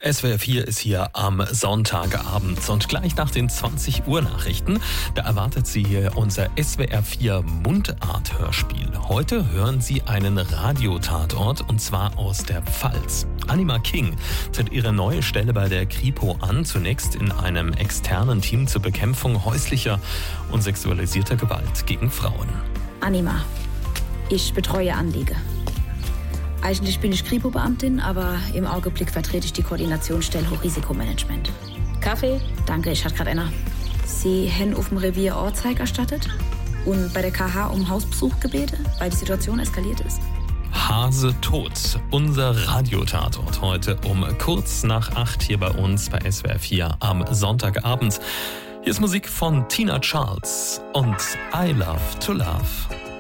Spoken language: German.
SWR 4 ist hier am Sonntagabend und gleich nach den 20 Uhr Nachrichten, da erwartet Sie hier unser SWR 4 Mundart-Hörspiel. Heute hören Sie einen Radiotatort und zwar aus der Pfalz. Anima King tritt ihre neue Stelle bei der Kripo an, zunächst in einem externen Team zur Bekämpfung häuslicher und sexualisierter Gewalt gegen Frauen. Anima, ich betreue Anliege. Eigentlich bin ich Kripo-Beamtin, aber im Augenblick vertrete ich die Koordinationsstelle Hochrisikomanagement. Kaffee? Danke, ich hatte gerade einer. Sie haben auf dem Revier Ortzeig erstattet und bei der KH um Hausbesuch gebeten, weil die Situation eskaliert ist. Hase tot. Unser Radiotatort heute um kurz nach 8 hier bei uns bei SWR 4 am Sonntagabend. Hier ist Musik von Tina Charles und I Love to Love.